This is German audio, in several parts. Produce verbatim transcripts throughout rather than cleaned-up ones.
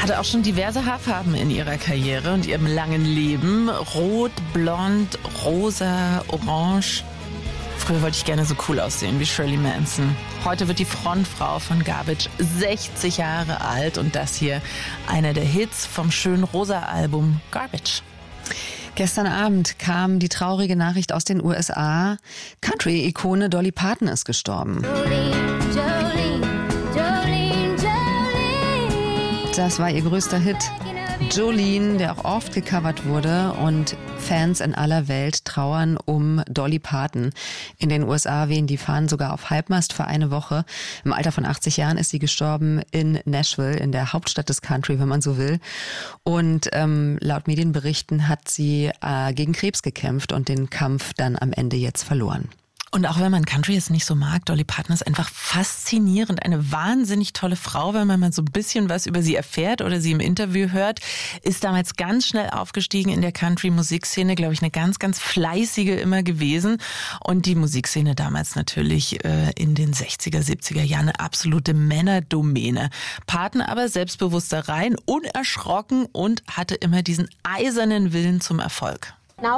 Hatte auch schon diverse Haarfarben in ihrer Karriere und ihrem langen Leben. Rot, blond, rosa, orange. Früher wollte ich gerne so cool aussehen wie Shirley Manson. Heute wird die Frontfrau von Garbage sechzig Jahre alt und das hier einer der Hits vom schönen rosa Album Garbage. Gestern Abend kam die traurige Nachricht aus den U S A. Country-Ikone Dolly Parton ist gestorben. Jolene, Jolene, Jolene. Das war ihr größter Hit. Jolene, der auch oft gecovert wurde, und Fans in aller Welt trauern um Dolly Parton. In den U S A wehen die Fahnen sogar auf Halbmast für eine Woche. Im Alter von achtzig Jahren ist sie gestorben in Nashville, in der Hauptstadt des Country, wenn man so will. Und ähm, laut Medienberichten hat sie äh, gegen Krebs gekämpft und den Kampf dann am Ende jetzt verloren. Und auch wenn man Country jetzt nicht so mag, Dolly Parton ist einfach faszinierend. Eine wahnsinnig tolle Frau, wenn man mal so ein bisschen was über sie erfährt oder sie im Interview hört. Ist damals ganz schnell aufgestiegen in der Country-Musikszene, glaube ich, eine ganz, ganz fleißige immer gewesen. Und die Musikszene damals natürlich äh, in den sechziger, siebziger Jahren eine absolute Männerdomäne. Parton aber selbstbewusster rein, unerschrocken und hatte immer diesen eisernen Willen zum Erfolg.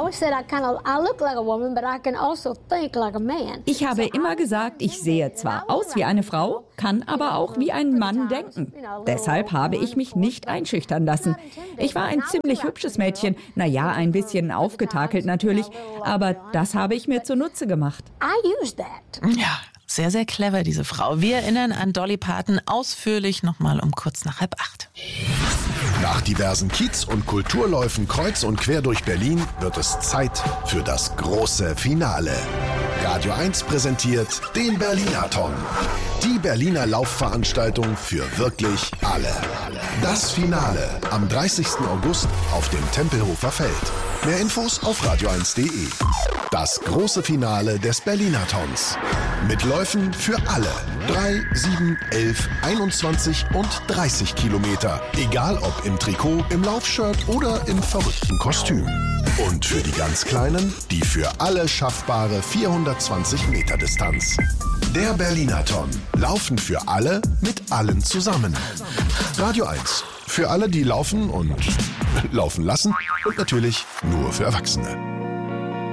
Ich habe immer gesagt, ich sehe zwar aus wie eine Frau, kann aber auch wie ein Mann denken. Deshalb habe ich mich nicht einschüchtern lassen. Ich war ein ziemlich hübsches Mädchen, naja, ein bisschen aufgetakelt natürlich, aber das habe ich mir zunutze gemacht. Ja, sehr, sehr clever, diese Frau. Wir erinnern an Dolly Parton ausführlich nochmal um kurz nach halb acht. Nach diversen Kiez- und Kulturläufen kreuz und quer durch Berlin wird es Zeit für das große Finale. Radio eins präsentiert den Berlinathon. Die Berliner Laufveranstaltung für wirklich alle. Das Finale am dreißigsten August auf dem Tempelhofer Feld. Mehr Infos auf radio eins punkt de. Das große Finale des Berlinathons. Mit Läufen für alle. drei, sieben, elf, einundzwanzig und dreißig Kilometer. Egal ob im Trikot, im Laufshirt oder im verrückten Kostüm. Und für die ganz Kleinen, die für alle schaffbare vierhundertzwanzig Meter Distanz. Der Berlinathon. Laufen für alle, mit allen zusammen. Radio eins. Für alle, die laufen und laufen lassen. Und natürlich nur für Erwachsene.